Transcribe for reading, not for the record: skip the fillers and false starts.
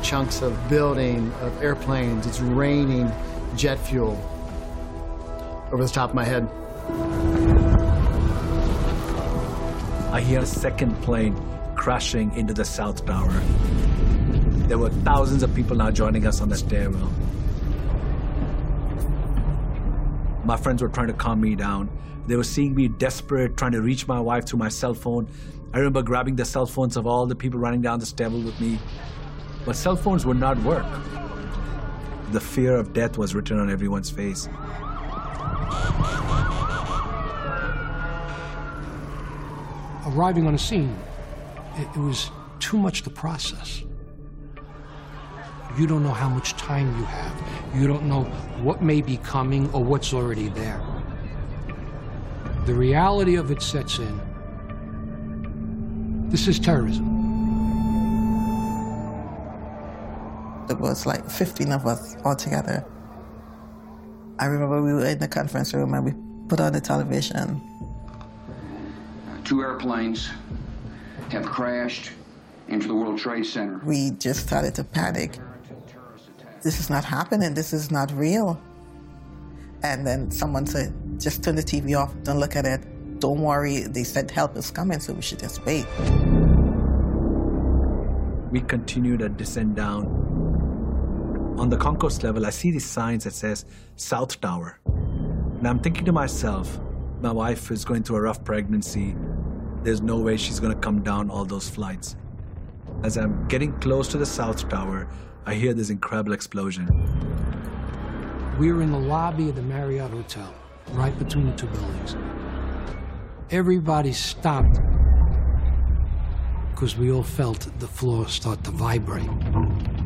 chunks of building, of airplanes. It's raining jet fuel over the top of my head. I hear a second plane crashing into the South Tower. There were thousands of people now joining us on the stairwell. My friends were trying to calm me down. They were seeing me desperate, trying to reach my wife through my cell phone. I remember grabbing the cell phones of all the people running down the stairwell with me. But cell phones would not work. The fear of death was written on everyone's face. Arriving on a scene, it was too much to process. You don't know how much time you have. You don't know what may be coming or what's already there. The reality of it sets in. This is terrorism. There was like 15 of us all together. I remember we were in the conference room and we put on the television. 2 airplanes have crashed into the World Trade Center. We just started to panic. This is not happening. This is not real. And then someone said, just turn the TV off. Don't look at it. Don't worry. They said help is coming, so we should just wait. We continued our descent down. On the concourse level, I see these signs that says South Tower. And I'm thinking to myself, my wife is going through a rough pregnancy. There's no way she's going to come down all those flights. As I'm getting close to the South Tower, I hear this incredible explosion. We were in the lobby of the Marriott Hotel, right between the 2 buildings. Everybody stopped because we all felt the floor start to vibrate.